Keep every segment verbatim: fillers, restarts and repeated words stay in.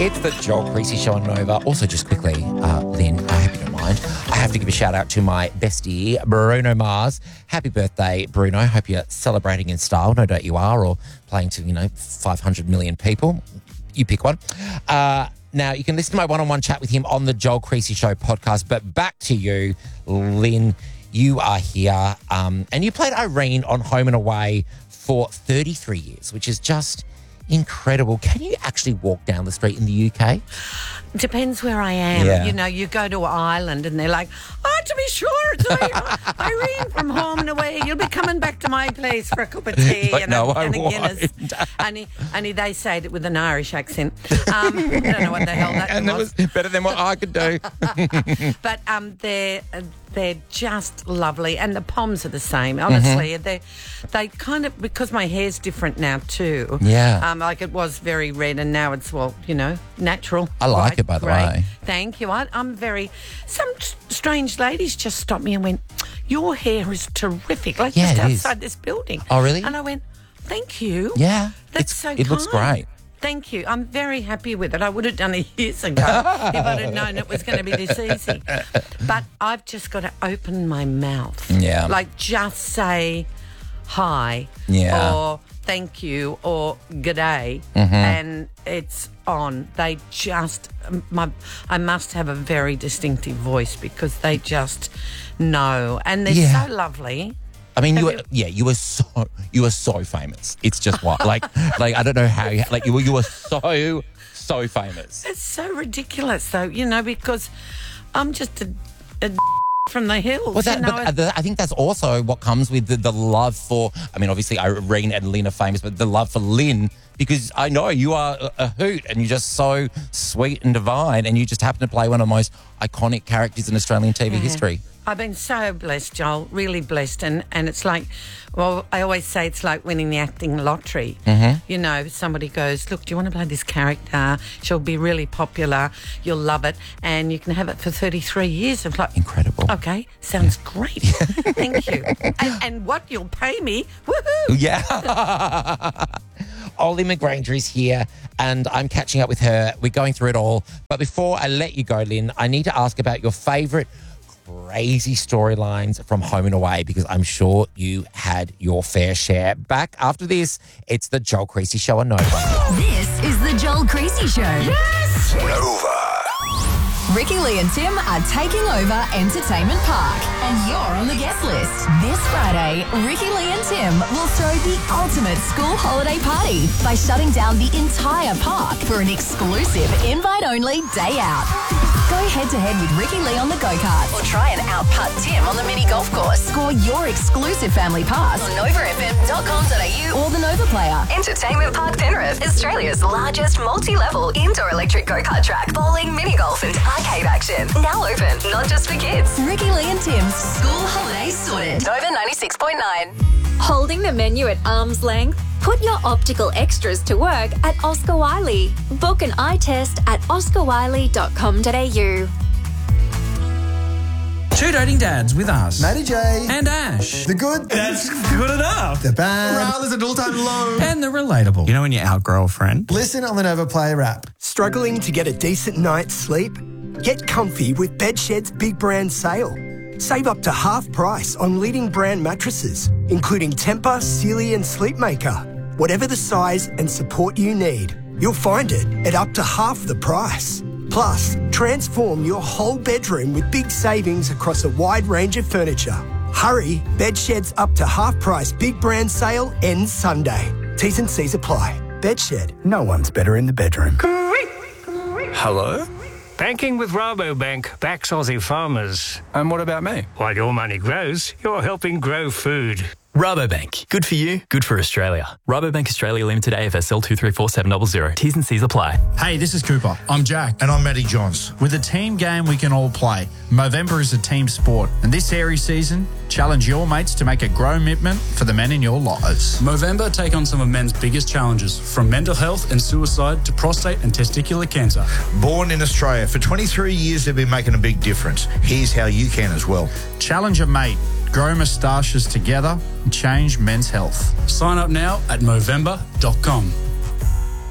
It's the Joel Creasy Show on Nova. Also, just quickly, uh, Lynn, I hope you don't mind, I have to give a shout out to my bestie, Bruno Mars. Happy birthday, Bruno. Hope you're celebrating in style. No doubt you are, or playing to, you know, five hundred million people. You pick one. Uh, now, you can listen to my one-on-one chat with him on the Joel Creasy Show podcast. But back to you, Lynn. You are here, um, and you played Irene on Home and Away for thirty-three years, which is just incredible. Can you actually walk down the street in the U K? Depends where I am. Yeah. You know, you go to Ireland and they're like, oh, to be sure, it's Irene from Home and Away. You'll be coming back to my place for a cup of tea But and, no, a, I and a Guinness. won't. And, he, and he, they say it with an Irish accent. Um, I don't know what the hell that And was. it was better than what I could do. But um, they're they're just lovely, and the poms are the same. Honestly, mm-hmm. they they kind of, because my hair's different now too. Yeah. Um, like it was very red, and now it's, well, you know, natural. I like right, it, by the great. way. Thank you. I, I'm very. Some t- strange ladies just stopped me and went, "Your hair is terrific." Like Yeah, just it is. outside this building. Oh, really? And I went, "Thank you." Yeah. That's it's, so It kind. looks great. Thank you. I'm very happy with it. I would have done it years ago if I'd have known it was going to be this easy. But I've just got to open my mouth. Yeah. Like just say hi Yeah. or thank you or g'day, Mm-hmm. and it's on. They just, my, I must have a very distinctive voice because they just know. And they're Yeah. so lovely. I mean, you Have were, yeah, you were so, you were so famous. It's just what, like, like I don't know how, you, like you were, you were so, so famous. It's so ridiculous, though, you know, because I'm just a, a from the hills. Well, that, you know, but the, I think that's also what comes with the, the love for, I mean, obviously Irene and Lynn are famous, but the love for Lynn, because I know you are a, a hoot and you're just so sweet and divine, and you just happen to play one of the most iconic characters in Australian T V Yeah. history. I've been so blessed, Joel, really blessed. And, and it's like, well, I always say it's like winning the acting lottery. Mm-hmm. You know, somebody goes, look, do you want to play this character? She'll be really popular. You'll love it. And you can have it for thirty-three years. Of like, Incredible. okay, sounds yeah. great. Thank you. And, and what you'll pay me, woohoo. Yeah. Ollie McGranger is here and I'm catching up with her. We're going through it all. But before I let you go, Lynn, I need to ask about your favourite crazy storylines from Home and Away, because I'm sure you had your fair share. Back after this, it's the Joel Creasy Show on Nova. This is the Joel Creasy Show. Yes! Nova. Ricky, Lee and Tim are taking over Entertainment Park, and you're on the guest list. This Friday, Ricky, Lee and Tim will throw the ultimate school holiday party by shutting down the entire park for an exclusive invite-only day out. Go head-to-head with Ricky Lee on the go-kart or try and out-putt Tim on the mini golf course. Score your exclusive family pass on nova f m dot com dot a u or the Nova Player. Entertainment Park Penrith, Australia's largest multi-level indoor electric go-kart track, bowling, mini golf and arcade action. Now open, not just for kids. Ricky Lee and Tim's School Holidays Sorted. Nova ninety-six point nine. Holding the menu at arm's length? Put your optical extras to work at Oscar Wiley. Book an eye test at oscar wiley dot com dot a u. Two Doting Dads with us. Matty J. And Ash. The good. That's good enough. The bad. Rather's an all-time low. And the relatable. You know when you outgrow a friend? Listen on the Nova Player app. Struggling to get a decent night's sleep? Get comfy with Bedshed's big brand sale. Save up to half price on leading brand mattresses, including Tempur, Sealy and Sleepmaker. Whatever the size and support you need, you'll find it at up to half the price. Plus, transform your whole bedroom with big savings across a wide range of furniture. Hurry, Bedshed's up to half price big brand sale ends Sunday. T's and C's apply. Bedshed, no one's better in the bedroom. Hello? Banking with Rabobank backs Aussie farmers. And what about me? While your money grows, you're helping grow food. Rabobank. Good for you, good for Australia. Rabobank Australia Limited, A F S L two three four seven zero zero. T's and C's apply. Hey, this is Cooper. I'm Jack. And I'm Matty Johns. With a team game we can all play, Movember is a team sport. And this Aries season, challenge your mates to make a grow commitment for the men in your lives. Movember take on some of men's biggest challenges, from mental health and suicide to prostate and testicular cancer. Born in Australia, for twenty-three years they've been making a big difference. Here's how you can as well. Challenge a mate. Grow moustaches together and change men's health. Sign up now at movember dot com.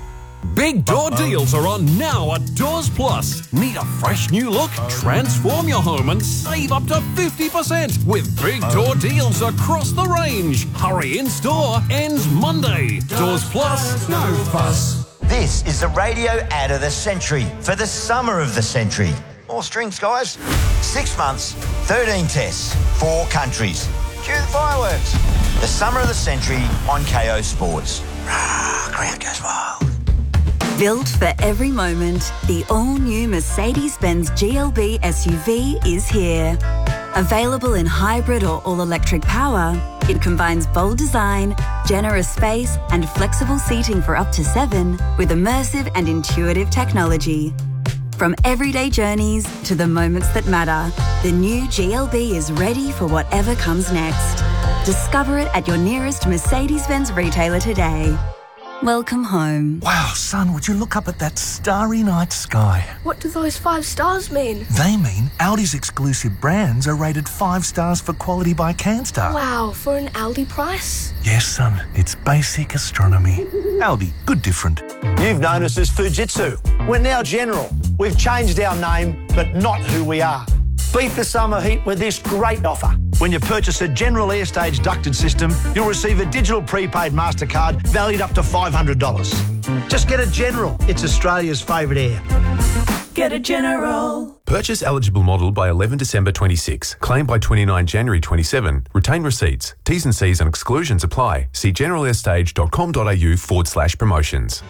Big door deals are on now at Doors Plus. Need a fresh new look? Transform your home and save up to fifty percent with big door deals across the range. Hurry in store, ends Monday. Doors Plus, no fuss. This is the radio ad of the century for the summer of the century. More strings, guys. Six months, thirteen tests, four countries. Cue the fireworks. The summer of the century on K O Sports. Rah, crowd goes wild. Built for every moment, the all-new Mercedes-Benz G L B S U V is here. Available in hybrid or all-electric power, it combines bold design, generous space and flexible seating for up to seven with immersive and intuitive technology. From everyday journeys to the moments that matter, the new G L B is ready for whatever comes next. Discover it at your nearest Mercedes-Benz retailer today. Welcome home. Wow, son, would you look up at that starry night sky? What do those five stars mean? They mean Audi's exclusive brands are rated five stars for quality by CanStar. Wow, for an Aldi price? Yes, son, it's basic astronomy. Aldi, good different. You've known us as Fujitsu. We're now General. We've changed our name, but not who we are. Beat the summer heat with this great offer. When you purchase a General Airstage ducted system, you'll receive a digital prepaid MasterCard valued up to five hundred dollars. Just get a General. It's Australia's favourite air. Get a General. Purchase eligible model by eleven December twenty-six. Claim by twenty-nine January twenty-seven. Retain receipts. T's and C's and exclusions apply. See generalairstage.com.au forward slash promotions.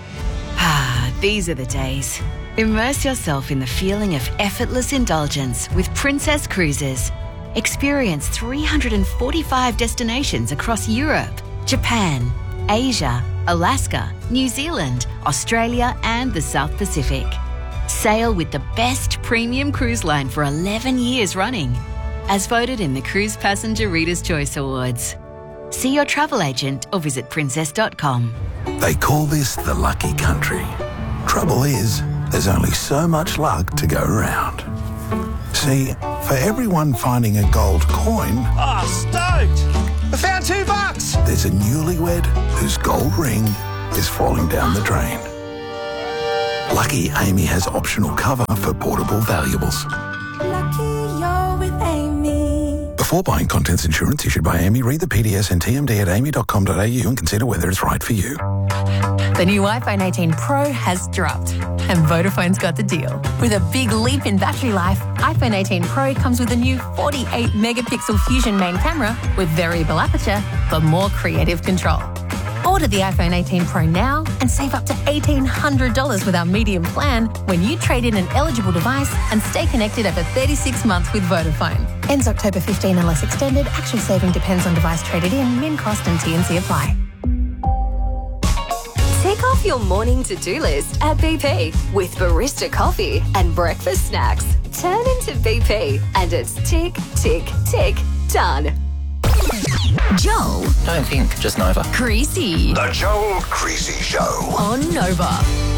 Ah, these are the days. Immerse yourself in the feeling of effortless indulgence with Princess Cruises. Experience three hundred forty-five destinations across Europe, Japan, Asia, Alaska, New Zealand, Australia and the South Pacific. Sail with the best premium cruise line for eleven years running, as voted in the Cruise Passenger Reader's Choice Awards. See your travel agent or visit princess dot com. They call this the lucky country. Trouble is, there's only so much luck to go around. See, for everyone finding a gold coin... Oh, stoked! I found two bucks! There's a newlywed whose gold ring is falling down the drain. Lucky Amy has optional cover for portable valuables. Lucky you're with Amy. Before buying contents insurance issued by Amy, read the P D S and T M D at amy dot com dot a u and consider whether it's right for you. The new iPhone eighteen Pro has dropped, and Vodafone's got the deal. With a big leap in battery life, iPhone eighteen Pro comes with a new forty-eight megapixel Fusion main camera with variable aperture for more creative control. Order the iPhone eighteen Pro now and save up to eighteen hundred dollars with our medium plan when you trade in an eligible device and stay connected over thirty-six months with Vodafone. Ends October fifteenth unless extended. Actual saving depends on device traded in. Min cost and T and C apply. Tick off your morning to-do list at B P with barista coffee and breakfast snacks. Turn into B P and it's tick, tick, tick, done. Joel. Don't think, just Nova. Creasy. The Joel Creasy Show. On Nova.